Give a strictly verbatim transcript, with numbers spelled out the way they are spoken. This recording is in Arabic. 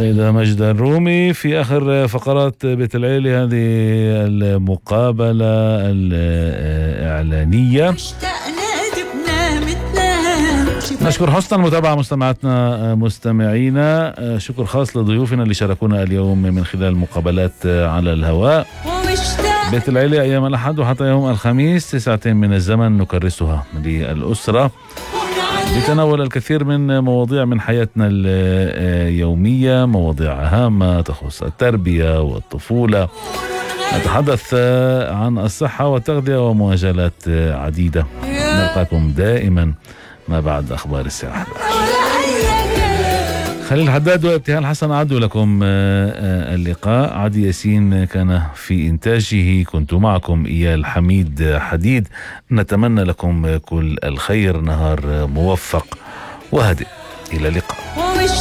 السيدة مجدة الرومي في آخر فقرات بيت العيلة، هذه المقابلة الإعلانية. نشكر حسن المتابعة مستمعاتنا مستمعينا. شكر خاص لضيوفنا اللي شاركونا اليوم من خلال مقابلات على الهواء. بيت العيلة أيام الأحد وحتى يوم الخميس ساعتين من الزمن نكرسها للأسرة، لتناول الكثير من مواضيع من حياتنا اليومية، مواضيع هامة تخص التربية والطفولة. نتحدث عن الصحة والتغذية ومواجهات عديدة. نلقاكم دائما ما بعد أخبار الساعة أحد عشر. خليل حداد وابتهال حسن أعدوا لكم اللقاء. عدي ياسين كان في إنتاجه، كنت معكم إيال حميد حديد. نتمنى لكم كل الخير، نهار موفق وهادئ. إلى اللقاء.